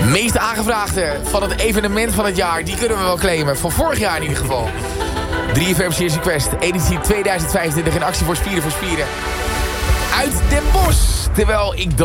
Meest aangevraagde van het evenement van het jaar, die kunnen we wel claimen. Van vorig jaar in ieder geval. 3FM Serious Request, editie 2025 in actie voor Spieren. Uit Den Bosch. Terwijl ik